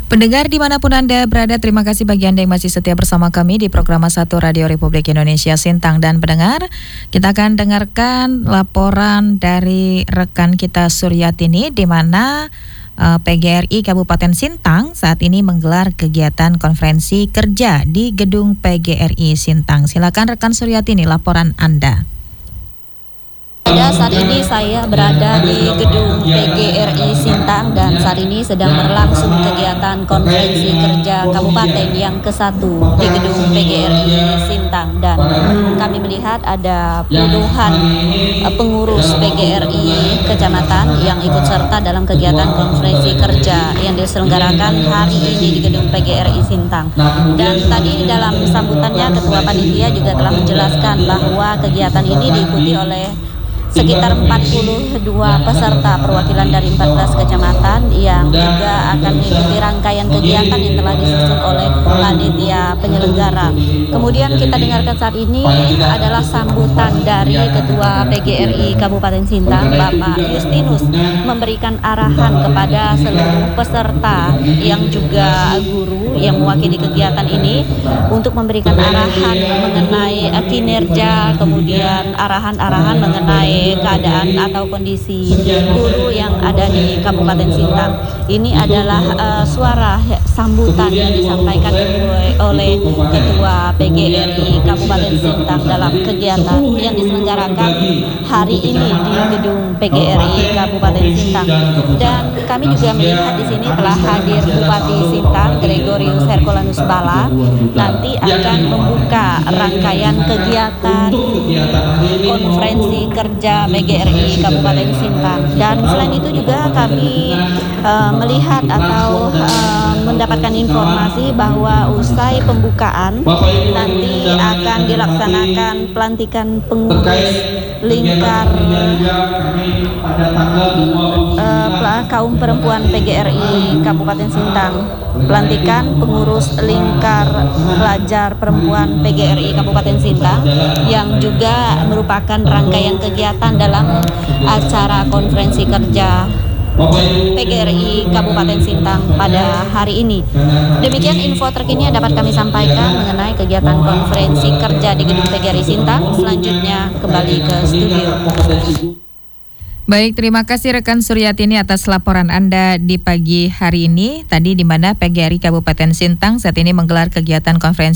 Pendengar dimanapun Anda berada, terima kasih bagi Anda yang masih setia bersama kami di program 1 Radio Republik Indonesia Sintang. Dan pendengar, kita akan dengarkan laporan dari rekan kita Suryatini di mana PGRI Kabupaten Sintang saat ini menggelar kegiatan konferensi kerja di gedung PGRI Sintang. Silakan rekan Suryatini, laporan Anda. Saat ini saya berada di gedung PGRI Sintang dan saat ini sedang berlangsung kegiatan konferensi kerja kabupaten yang ke-1 di gedung PGRI Sintang, dan kami melihat ada puluhan pengurus PGRI kecamatan yang ikut serta dalam kegiatan konferensi kerja yang diselenggarakan hari ini di gedung PGRI Sintang. Dan tadi dalam sambutannya Ketua Panitia juga telah menjelaskan bahwa kegiatan ini diikuti oleh sekitar 42 peserta perwakilan dari 14 kecamatan yang juga akan mengikuti rangkaian kegiatan yang telah disusun oleh panitia penyelenggara. Kemudian kita dengarkan saat ini adalah sambutan dari Ketua PGRI Kabupaten Sintang, Bapak Justinus, memberikan arahan kepada seluruh peserta yang juga guru yang mewakili kegiatan ini untuk memberikan arahan mengenai kinerja, kemudian arahan-arahan mengenai keadaan atau kondisi guru yang ada di Kabupaten Sintang. Ini adalah suara sambutan yang disampaikan oleh Ketua PGRI Kabupaten Sintang dalam kegiatan yang diselenggarakan hari ini di gedung PGRI Kabupaten Sintang. Dan kami juga melihat di sini telah hadir Bupati Sintang Gregorius Herculanus Bala, nanti akan membuka rangkaian kegiatan konferensi kerja PGRI Kabupaten Sintang. Dan selain itu juga kami melihat atau mendapatkan informasi bahwa usai pembukaan nanti akan dilaksanakan pelantikan pengurus lingkar kaum perempuan PGRI Kabupaten Sintang, pelantikan pengurus lingkar pelajar perempuan PGRI Kabupaten Sintang yang juga merupakan rangkaian kegiatan dalam acara konferensi kerja PGRI Kabupaten Sintang pada hari ini. Demikian info terkini yang dapat kami sampaikan mengenai kegiatan konferensi kerja di gedung PGRI Sintang. Selanjutnya kembali ke studio. Baik, terima kasih rekan Suryatini atas laporan Anda di pagi hari ini. Tadi di mana PGRI Kabupaten Sintang saat ini menggelar kegiatan konferensi